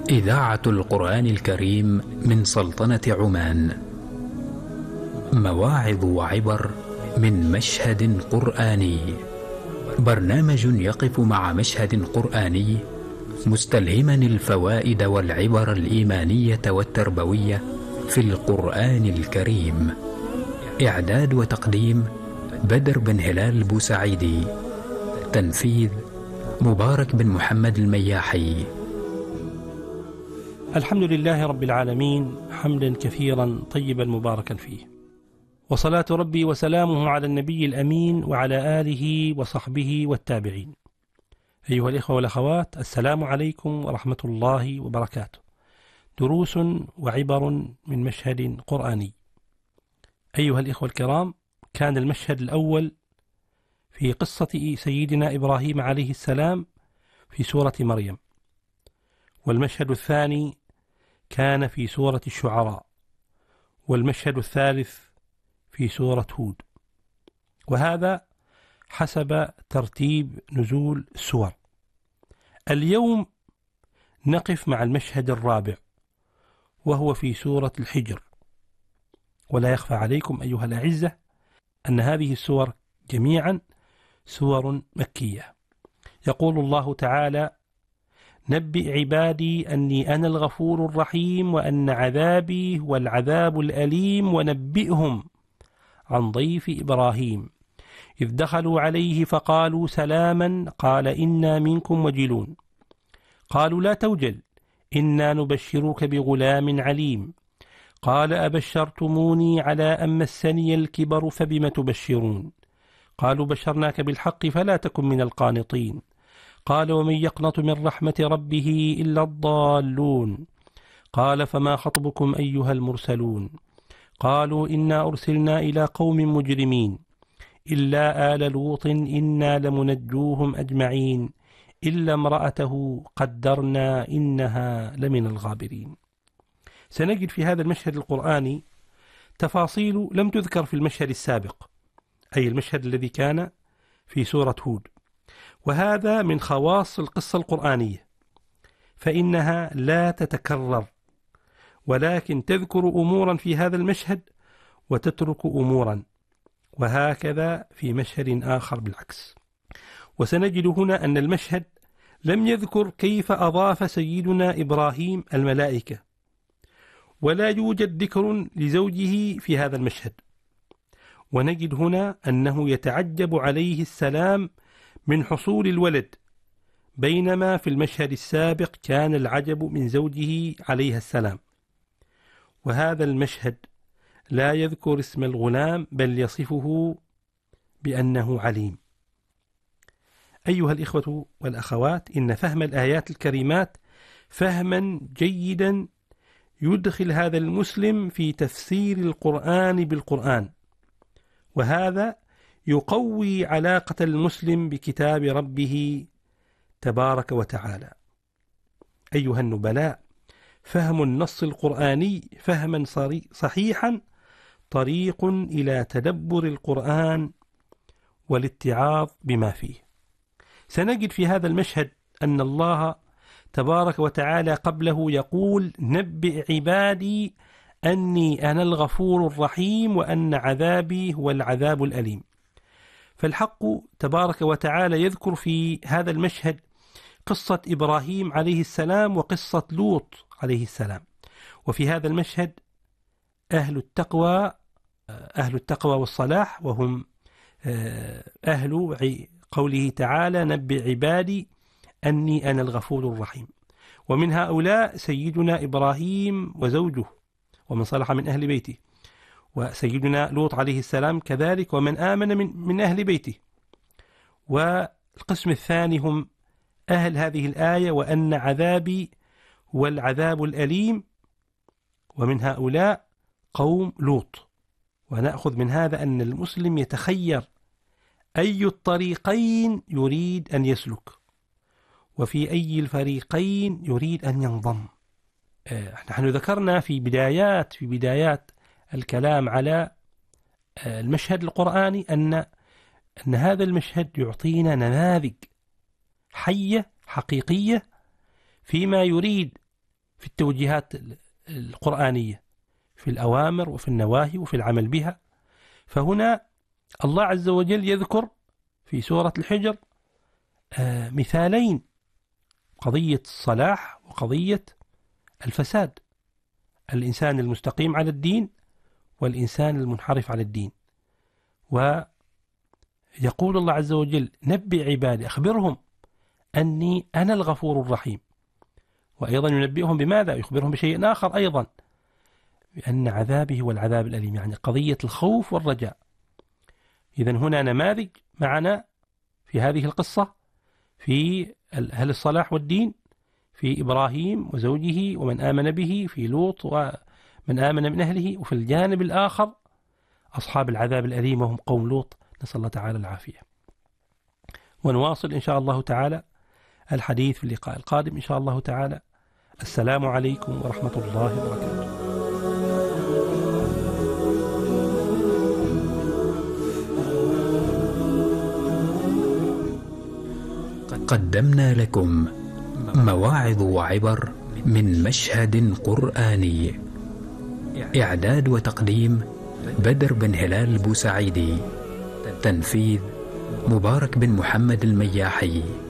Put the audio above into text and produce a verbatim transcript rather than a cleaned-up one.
إذاعة القرآن الكريم من سلطنة عمان. مواعظ وعبر من مشهد قرآني. برنامج يقف مع مشهد قرآني مستلهما الفوائد والعبر الإيمانية والتربوية في القرآن الكريم. إعداد وتقديم بدر بن هلال بوسعيدي. تنفيذ مبارك بن محمد المياحي. الحمد لله رب العالمين، حمدا كثيرا طيبا مباركا فيه، وصلاة ربي وسلامه على النبي الأمين وعلى آله وصحبه والتابعين. أيها الإخوة والأخوات، السلام عليكم ورحمة الله وبركاته. دروس وعبر من مشهد قرآني. أيها الإخوة الكرام، كان المشهد الأول في قصة سيدنا إبراهيم عليه السلام في سورة مريم، والمشهد الثاني كان في سورة الشعراء، والمشهد الثالث في سورة هود، وهذا حسب ترتيب نزول السور. اليوم نقف مع المشهد الرابع، وهو في سورة الحجر. ولا يخفى عليكم أيها الأعزة أن هذه السور جميعا سور مكية. يقول الله تعالى: نبئ عبادي أني أنا الغفور الرحيم وأن عذابي هو العذاب الأليم ونبئهم عن ضيف إبراهيم إذ دخلوا عليه فقالوا سلاما قال إنا منكم وجلون قالوا لا توجل إنا نبشرك بغلام عليم قال أبشرتموني على أن مسني الكبر فبم تبشرون قالوا بشرناك بالحق فلا تكن من القانطين قال ومن يقنط من رحمة ربه إلا الضالون قال فما خطبكم أيها المرسلون قالوا إنا أرسلنا إلى قوم مجرمين إلا آل لوط إنا لمنجوهم أجمعين إلا امرأته قدرنا إنها لمن الغابرين. سنجد في هذا المشهد القرآني تفاصيل لم تذكر في المشهد السابق، أي المشهد الذي كان في سورة هود، وهذا من خواص القصة القرآنية، فإنها لا تتكرر، ولكن تذكر أمورا في هذا المشهد وتترك أمورا، وهكذا في مشهد آخر بالعكس. وسنجد هنا أن المشهد لم يذكر كيف أضاف سيدنا إبراهيم الملائكة، ولا يوجد ذكر لزوجه في هذا المشهد. ونجد هنا أنه يتعجب عليه السلام من حصول الولد، بينما في المشهد السابق كان العجب من زوجه عليه السلام. وهذا المشهد لا يذكر اسم الغلام بل يصفه بأنه عليم. أيها الإخوة والأخوات، إن فهم الآيات الكريمات فهما جيدا يدخل هذا المسلم في تفسير القرآن بالقرآن، وهذا يقوي علاقة المسلم بكتاب ربه تبارك وتعالى. أيها النبلاء، فهم النص القرآني فهما صحيحا طريق إلى تدبر القرآن والاتعاظ بما فيه. سنجد في هذا المشهد أن الله تبارك وتعالى قبله يقول: نبئ عبادي أني أنا الغفور الرحيم وأن عذابي هو العذاب الأليم. فالحق تبارك وتعالى يذكر في هذا المشهد قصة إبراهيم عليه السلام وقصة لوط عليه السلام. وفي هذا المشهد أهل التقوى أهل التقوى والصلاح، وهم أهل قوله تعالى: نبئ عبادي أني أنا الغفور الرحيم. ومن هؤلاء سيدنا إبراهيم وزوجه ومن صلح من أهل بيته، وسيدنا لوط عليه السلام كذلك ومن آمن من, من أهل بيته. والقسم الثاني هم أهل هذه الآية: وأن عذابي هو العذاب الأليم، ومن هؤلاء قوم لوط. ونأخذ من هذا أن المسلم يتخير أي الطريقين يريد أن يسلك، وفي أي الفريقين يريد أن ينضم. نحن ذكرنا في بدايات في بدايات الكلام على المشهد القرآني أن أن هذا المشهد يعطينا نماذج حية حقيقية فيما يريد في التوجيهات القرآنية في الأوامر وفي النواهي وفي العمل بها. فهنا الله عز وجل يذكر في سورة الحجر آه مثالين، قضية الصلاح وقضية الفساد، الإنسان المستقيم على الدين والإنسان المنحرف على الدين. ويقول الله عز وجل: نبئ عبادي، أخبرهم أني أنا الغفور الرحيم. وأيضا ينبئهم بماذا؟ يخبرهم بشيء آخر أيضا، بأن عذابه هو العذاب الأليم، يعني قضية الخوف والرجاء. إذن هنا نماذج معنا في هذه القصة في أهل الصلاح والدين، في إبراهيم وزوجه ومن آمن به، في لوط ومن آمن من أهله، وفي الجانب الآخر أصحاب العذاب الأليم وهم قوم لوط، نسأل الله تعالى العافية. ونواصل إن شاء الله تعالى الحديث في اللقاء القادم إن شاء الله تعالى. السلام عليكم ورحمة الله وبركاته. قدمنا لكم مواعظ وعبر من مشهد قرآني. إعداد وتقديم بدر بن هلال البوسعيدي. تنفيذ مبارك بن محمد المياحي.